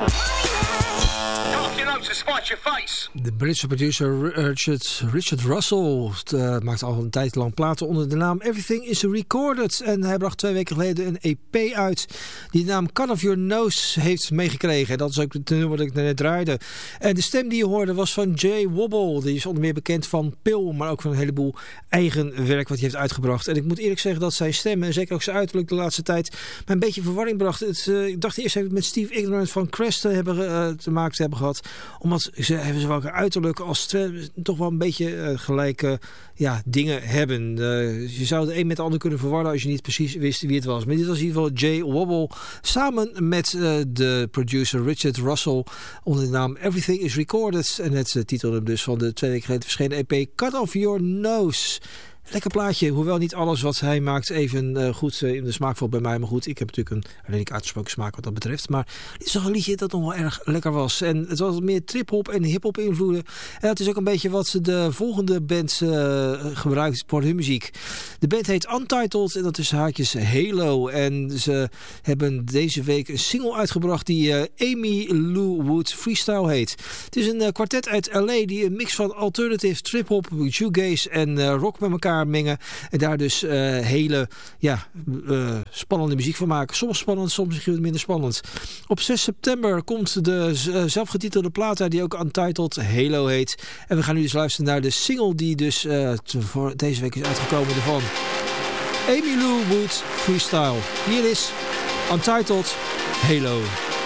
De Britse producer Richard Russell maakt al een tijd lang platen onder de naam Everything is Recorded. En hij bracht 2 weken geleden een EP uit die de naam Cut Off Your Nose heeft meegekregen. Dat is ook het nummer dat ik net draaide. En de stem die je hoorde was van Jay Wobble. Die is onder meer bekend van Pil, maar ook van een heleboel eigen werk wat hij heeft uitgebracht. En ik moet eerlijk zeggen dat zijn stem en zeker ook zijn uiterlijk de laatste tijd mij een beetje verwarring bracht. Ik dacht eerst even met Steve Ignorant van Crest te maken te hebben gehad. Omdat ze hebben welke uiterlijk als toch wel een beetje gelijke dingen hebben. Je zou de een met de ander kunnen verwarren als je niet precies wist wie het was. Maar dit was in ieder geval Jay Wobble samen met de producer Richard Russell onder de naam Everything is Recorded. En het titelde dus van de 2 weken geleden verschenen EP Cut Off Your Nose. Lekker plaatje, hoewel niet alles wat hij maakt even goed in de smaak valt bij mij. Maar goed, ik heb natuurlijk een redelijk uitgesproken smaak wat dat betreft. Maar dit is toch een liedje dat nog wel erg lekker was. En het was meer trip-hop en hip-hop invloeden. En dat is ook een beetje wat de volgende band gebruikt voor hun muziek. De band heet Untitled en dat is haakjes Halo. En ze hebben deze week een single uitgebracht die Amy Lou Wood Freestyle heet. Het is een kwartet uit LA die een mix van alternative, trip-hop, shoegaze en rock met elkaar mengen en daar dus hele spannende muziek van maken. Soms spannend, soms minder spannend. Op 6 september komt de zelfgetitelde plaat uit die ook Untitled Halo heet. En we gaan nu dus luisteren naar de single die dus voor deze week is uitgekomen ervan. Amy Lou Wood Freestyle. Hier is Untitled Halo.